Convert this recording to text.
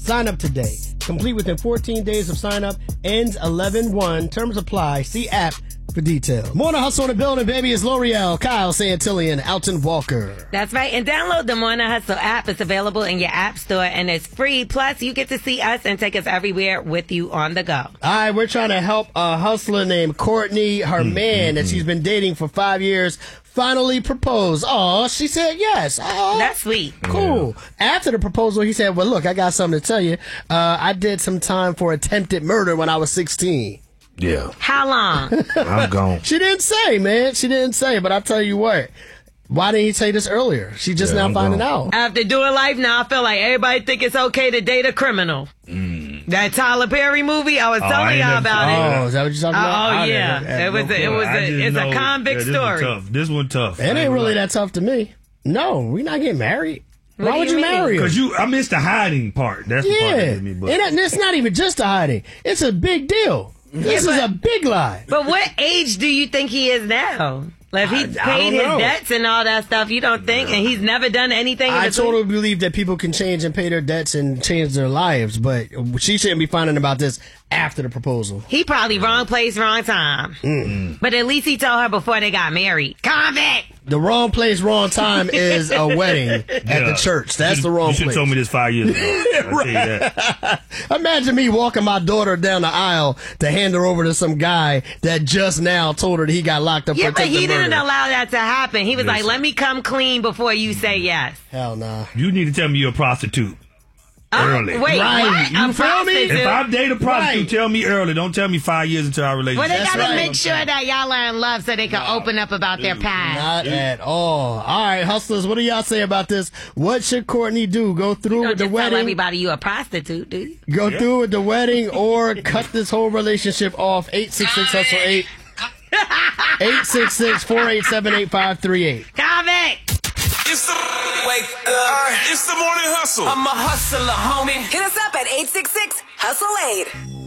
Sign up today. Complete within 14 days of sign up. Ends 11/1. Terms apply. See app for details. Morning Hustle in the building, baby. It's L'Oreal, Kyle Santillan, Alton Walker. That's right. And download the Morning Hustle app. It's available in your app store and it's free. Plus, you get to see us and take us everywhere with you on the go. All right, we're trying to help a hustler named Courtney. Her man that she's been dating for 5 years finally proposed. Oh, she said yes. Oh, that's sweet. Cool. Yeah. After the proposal, he said, well, look, I got something to tell you. I did some time for attempted murder when I was 16. Yeah. How long? I'm gone. She didn't say, man. She didn't say, but I'll tell you what. Why didn't he say this earlier? She just now finding out. After doing life now, I feel like everybody think it's okay to date a criminal. That Tyler Perry movie, I was telling y'all about it. Oh, is that what you're talking about? Oh, yeah. It's a convict story. This one tough. It ain't really that tough to me. No, we not getting married. Why would you marry her? Because I missed the hiding part. That's the part that hit me. But. And it's not even just the hiding. It's a big deal. This is a big lie. But what age do you think he is now? Like, if he paid his debts and all that stuff, you don't think? And he's never done anything? I totally believe that people can change and pay their debts and change their lives, but she shouldn't be finding about this after the proposal. He probably wrong place, wrong time. But at least he told her before they got married. Convict! The wrong place, wrong time is a wedding at the church. That's the wrong place. You should have told me this 5 years ago. I'll tell you that. Imagine me walking my daughter down the aisle to hand her over to some guy that just now told her that he got locked up for attempted murder. Yeah, but he didn't allow that to happen. He was like, let me come clean before you say yes. Hell nah. You need to tell me you're a prostitute. Early. Wait, right. What? You feel me? If I date a prostitute, tell me early. Don't tell me 5 years into our relationship. Well, they got to make sure that y'all are in love so they can open up about their past. Not at all. All right, hustlers, what do y'all say about this? What should Courtney do? Go through with the wedding? Tell everybody you a prostitute, do you? Go through with the wedding or cut this whole relationship off? 866-HUSTLE-8. 866-487-8538. Convict! It's the It's the morning hustle. I'm a hustler, homie. Hit us up at 866-HUSTLE-8.